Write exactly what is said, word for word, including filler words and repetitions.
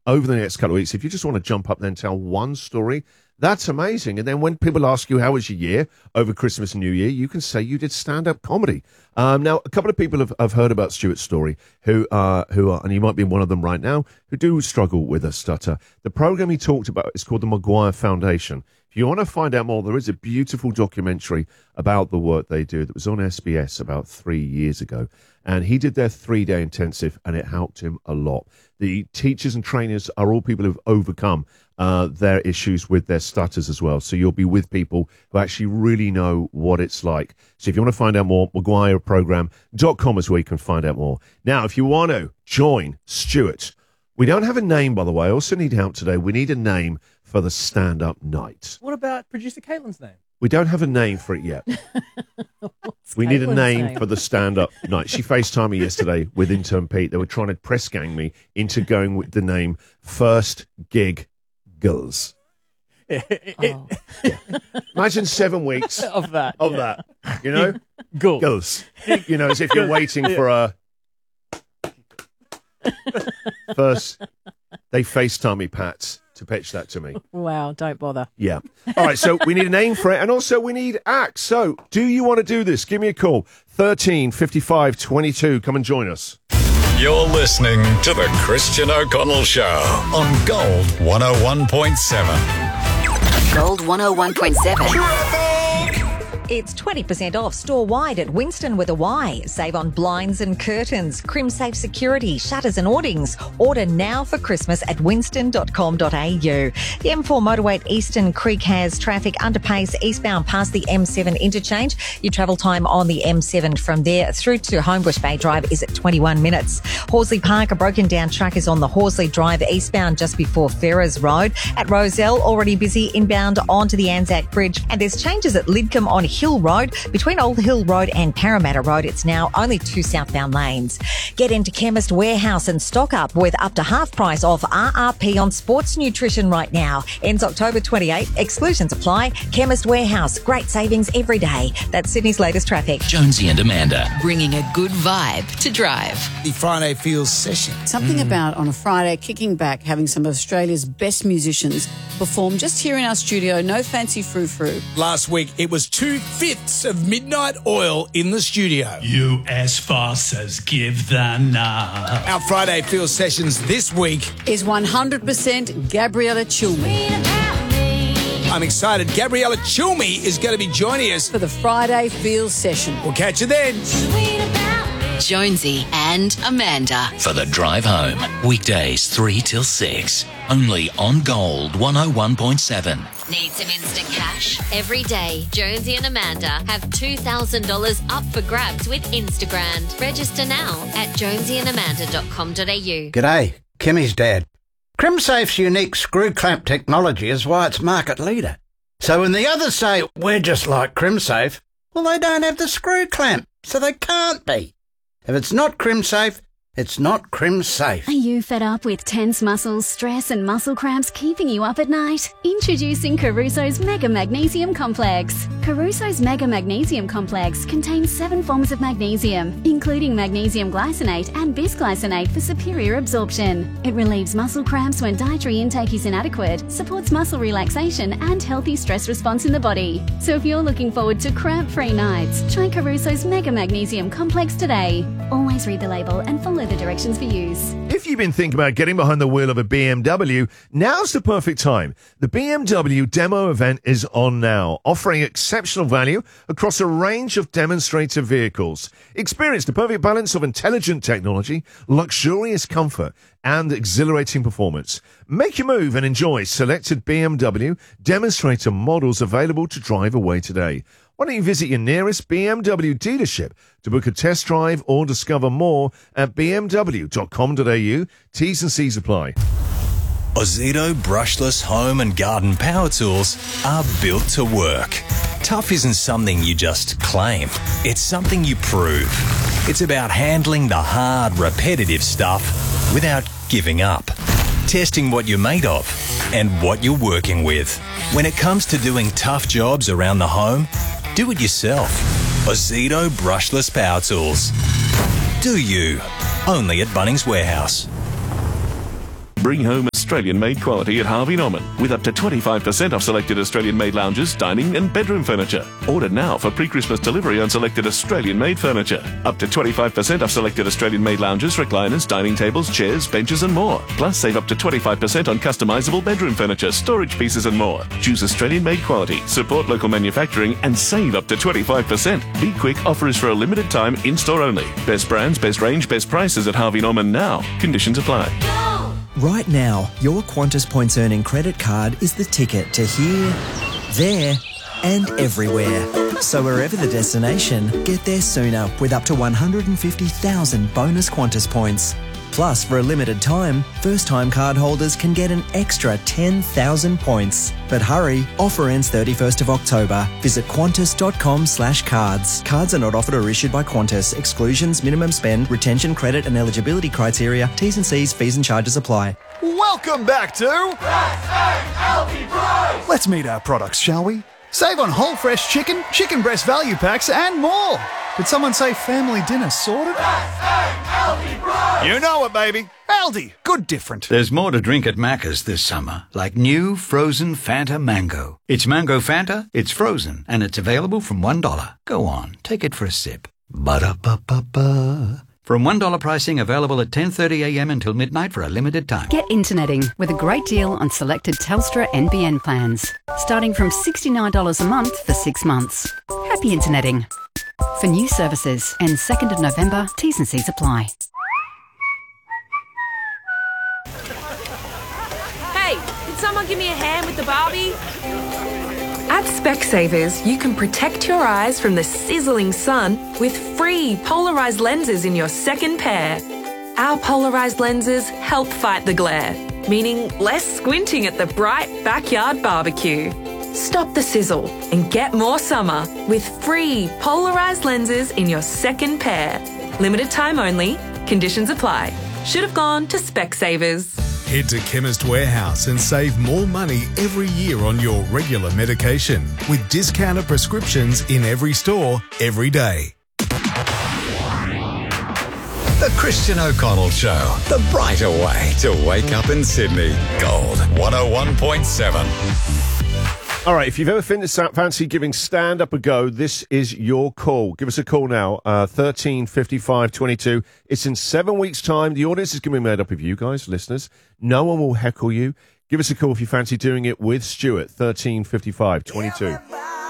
over the next couple of weeks, if you just want to jump up there and tell one story, that's amazing. And then when people ask you, how was your year over Christmas and New Year, you can say you did stand-up comedy. Um, now, a couple of people have, have heard about Stuart's story, who, uh, who are, and you might be one of them right now, who do struggle with a stutter. The program he talked about is called the Maguire Foundation. If you want to find out more, there is a beautiful documentary about the work they do that was on S B S about three years ago. And he did their three-day intensive, and it helped him a lot. The teachers and trainers are all people who've overcome uh, their issues with their stutters as well. So you'll be with people who actually really know what it's like. So if you want to find out more, maguire program dot com is where you can find out more. Now, if you want to join Stuart, we don't have a name, by the way. I also need help today. We need a name for the stand-up night. What about producer Caitlin's name? We don't have a name for it yet. We need a name, name for the stand-up night. She FaceTimed me yesterday with intern Pete. They were trying to press gang me into going with the name First Gig Girls. Oh. Yeah. Imagine seven weeks of that. Of yeah. that. You know? Girls. Girls. You know, as if you're waiting yeah. for a... First, they FaceTime me, Pat, to pitch that to me. Wow, don't bother. Yeah. All right, so we need a name for it, and also we need acts. So, do you want to do this? Give me a call. thirteen fifty-five twenty-two. Come and join us. You're listening to The Christian O'Connell Show on Gold one oh one point seven. Gold one oh one point seven. It's twenty percent off store-wide at Winston with a Y. Save on blinds and curtains, Crimsafe security, shutters and awnings. Order now for Christmas at winston dot com dot a u. The M four motorway at Eastern Creek has traffic underpace eastbound past the M seven interchange. Your travel time on the M seven from there through to Homebush Bay Drive is at twenty-one minutes. Horsley Park, a broken down truck is on the Horsley Drive eastbound just before Ferrers Road. At Roselle, already busy inbound onto the Anzac Bridge. And there's changes at Lidcombe on Hill Road. Between Old Hill Road and Parramatta Road, it's now only two southbound lanes. Get into Chemist Warehouse and stock up with up to half price off R R P on sports nutrition right now. Ends October twenty-eighth. Exclusions apply. Chemist Warehouse. Great savings every day. That's Sydney's latest traffic. Jonesy and Amanda. Bringing a good vibe to drive. The Friday Feels session. Something Mm. about on a Friday kicking back, having some of Australia's best musicians perform just here in our studio. No fancy frou-frou. Last week, it was two-fifths of Midnight Oil in the studio. You as fast as give the nod. Our Friday Feels sessions this week is one hundred percent Gabriella Chilmi. I'm excited. Gabriella Chilmi is going to be joining us for the Friday Feels session. We'll catch you then. Jonesy and Amanda. For the drive home. Weekdays three till six. Only on Gold one oh one point seven. Need some instant cash? Every day, Jonesy and Amanda have two thousand dollars up for grabs with Instagram. Register now at jonesy and amanda dot com dot a u. G'day, Kimmy's dad. Crimsafe's unique screw clamp technology is why it's market leader. So when the others say we're just like Crimsafe, well, they don't have the screw clamp, so they can't be. If it's not Crimsafe, it's not Crimsafe. Are you fed up with tense muscles, stress and muscle cramps keeping you up at night? Introducing Caruso's Mega Magnesium Complex. Caruso's Mega Magnesium Complex contains seven forms of magnesium, including magnesium glycinate and bisglycinate for superior absorption. It relieves muscle cramps when dietary intake is inadequate, supports muscle relaxation and healthy stress response in the body. So if you're looking forward to cramp-free nights, try Caruso's Mega Magnesium Complex today. Always read the label and follow the directions for use. If you've been thinking about getting behind the wheel of a B M W, now's the perfect time. The B M W demo event is on now, offering exceptional value across a range of demonstrator vehicles. Experience the perfect balance of intelligent technology, luxurious comfort, and exhilarating performance. Make your move and enjoy selected B M W demonstrator models available to drive away today. Why don't you visit your nearest B M W dealership to book a test drive or discover more at b m w dot com dot a u. T's and C's apply. Ozito brushless home and garden power tools are built to work. Tough isn't something you just claim. It's something you prove. It's about handling the hard, repetitive stuff without giving up. Testing what you're made of and what you're working with. When it comes to doing tough jobs around the home, do it yourself. Ozito brushless power tools. Do you. Only at Bunnings Warehouse. Bring home a Australian-made quality at Harvey Norman, with up to twenty-five percent off selected Australian-made lounges, dining and bedroom furniture. Order now for pre-Christmas delivery on selected Australian-made furniture. Up to twenty-five percent off selected Australian-made lounges, recliners, dining tables, chairs, benches and more. Plus, save up to twenty-five percent on customisable bedroom furniture, storage pieces and more. Choose Australian-made quality, support local manufacturing and save up to twenty-five percent. Be quick, offer is for a limited time, in-store only. Best brands, best range, best prices at Harvey Norman now. Conditions apply. Right now, your Qantas Points Earning credit card is the ticket to here, there and everywhere. So wherever the destination, get there sooner with up to one hundred fifty thousand bonus Qantas points. Plus, for a limited time, first-time card holders can get an extra ten thousand points. But hurry, offer ends thirty-first of October. Visit qantas.com slash cards. Cards are not offered or issued by Qantas. Exclusions, minimum spend, retention credit and eligibility criteria, T's and C's, fees and charges apply. Welcome back to... Let's meet our products, shall we? Save on whole fresh chicken, chicken breast value packs and more. Did someone say family dinner sorted? You know it, baby. Aldi, good different. There's more to drink at Macca's this summer, like new frozen Fanta Mango. It's Mango Fanta, it's frozen, and it's available from one dollar. Go on, take it for a sip. Ba-da-ba-ba-ba. From one dollar pricing, available at ten thirty a m until midnight for a limited time. Get interneting with a great deal on selected Telstra N B N plans, starting from sixty-nine dollars a month for six months. Happy interneting. For new services, and second of November, T's and C's apply. Hey, can someone give me a hand with the Barbie? At Specsavers, you can protect your eyes from the sizzling sun with free polarised lenses in your second pair. Our polarised lenses help fight the glare, meaning less squinting at the bright backyard barbecue. Stop the sizzle and get more summer with free polarised lenses in your second pair. Limited time only. Conditions apply. Should have gone to Specsavers. Head to Chemist Warehouse and save more money every year on your regular medication with discounted prescriptions in every store, every day. The Christian O'Connell Show, the brighter way to wake up in Sydney. Gold one oh one point seven. All right, if you've ever fin- fancy giving stand-up a go, this is your call. Give us a call now, uh, thirteen fifty-five twenty-two. It's in seven weeks' time. The audience is going to be made up of you guys, listeners. No one will heckle you. Give us a call if you fancy doing it with Stuart, thirteen fifty-five twenty-two.